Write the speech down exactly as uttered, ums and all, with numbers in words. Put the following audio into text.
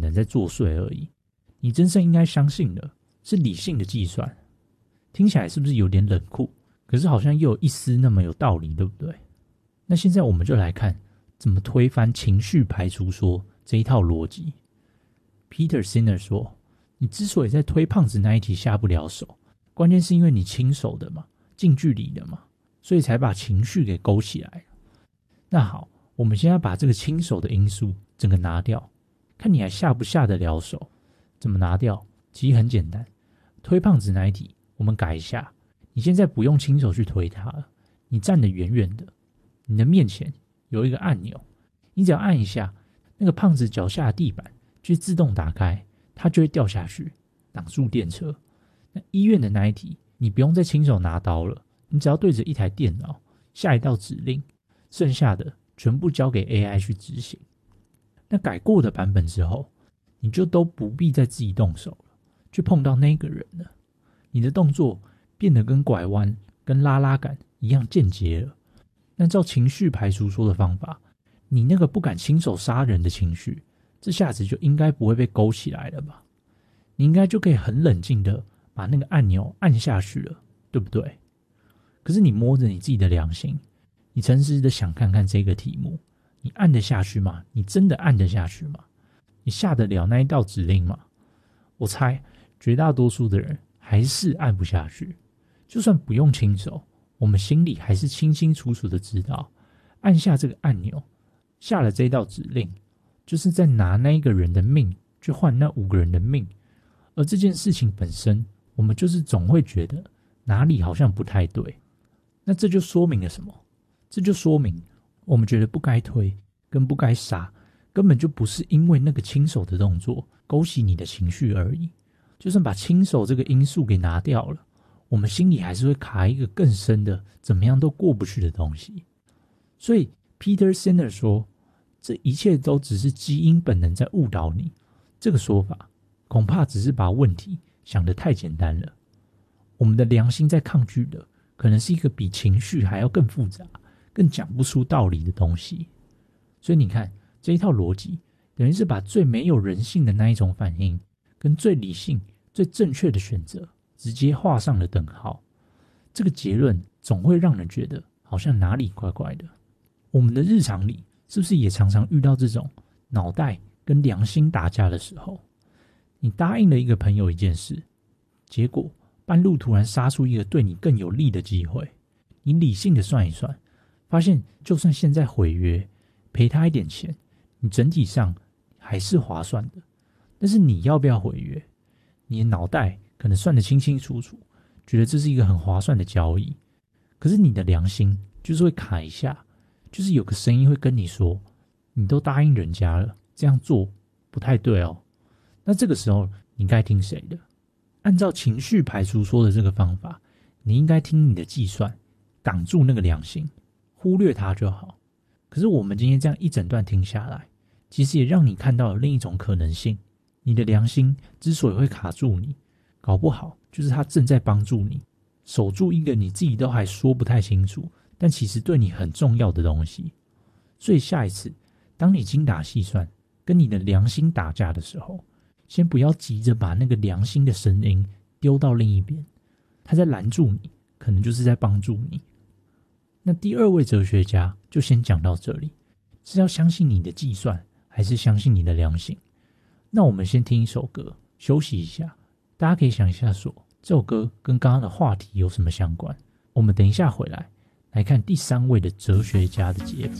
能在作祟而已。你真正应该相信的是理性的计算。听起来是不是有点冷酷？可是好像又有一丝那么有道理，对不对？那现在我们就来看怎么推翻情绪排除说这一套逻辑。Peter Singer 说，你之所以在推胖子那一题下不了手，关键是因为你亲手的嘛，近距离的嘛，所以才把情绪给勾起来了。那好，我们现在把这个亲手的因素整个拿掉，看你还下不下得了手。怎么拿掉？其实很简单，推胖子那一题我们改一下，你现在不用亲手去推它了，你站得远远的，你的面前有一个按钮，你只要按一下，那个胖子脚下的地板就自动打开，它就会掉下去，挡住电车。那医院的那一题，你不用再亲手拿刀了，你只要对着一台电脑下一道指令，剩下的全部交给 A I 去执行。那改过的版本之后，你就都不必再自己动手了，去碰到那个人了。你的动作变得跟拐弯、跟拉拉杆一样间接了。按照情绪排除说的方法，你那个不敢亲手杀人的情绪，这下子就应该不会被勾起来了吧？你应该就可以很冷静的把那个按钮按下去了，对不对？可是你摸着你自己的良心，你诚实的想看看这个题目，你按得下去吗？你真的按得下去吗？你下得了那一道指令吗？我猜绝大多数的人还是按不下去。就算不用亲手，我们心里还是清清楚楚的知道，按下这个按钮，下了这道指令，就是在拿那一个人的命去换那五个人的命。而这件事情本身，我们就是总会觉得哪里好像不太对。那这就说明了什么？这就说明我们觉得不该推跟不该杀，根本就不是因为那个亲手的动作勾起你的情绪而已。就算把亲手这个因素给拿掉了，我们心里还是会卡一个更深的怎么样都过不去的东西。所以 Peter Singer 说，这一切都只是基因本能在误导你。这个说法恐怕只是把问题想得太简单了。我们的良心在抗拒的可能是一个比情绪还要更复杂、更讲不出道理的东西。所以你看，这一套逻辑等于是把最没有人性的那一种反应跟最理性、最正确的选择直接画上了等号。这个结论总会让人觉得好像哪里怪怪的。我们的日常里是不是也常常遇到这种脑袋跟良心打架的时候？你答应了一个朋友一件事，结果半路突然杀出一个对你更有利的机会，你理性的算一算，发现就算现在毁约赔他一点钱，你整体上还是划算的。但是你要不要毁约？你的脑袋可能算得清清楚楚，觉得这是一个很划算的交易，可是你的良心就是会卡一下，就是有个声音会跟你说，你都答应人家了，这样做不太对哦。那这个时候你该听谁的？按照情绪排除说的这个方法，你应该听你的计算，挡住那个良心，忽略它就好。可是我们今天这样一整段听下来，其实也让你看到了另一种可能性。你的良心之所以会卡住你，搞不好就是它正在帮助你守住一个你自己都还说不太清楚，但其实对你很重要的东西。所以下一次当你精打细算跟你的良心打架的时候，先不要急着把那个良心的声音丢到另一边，它在拦住你，可能就是在帮助你。那第二位哲学家就先讲到这里，是要相信你的计算，还是相信你的良心？那我们先听一首歌，休息一下。大家可以想一下说，这首歌跟刚刚的话题有什么相关？我们等一下回来，来看第三位的哲学家的解法。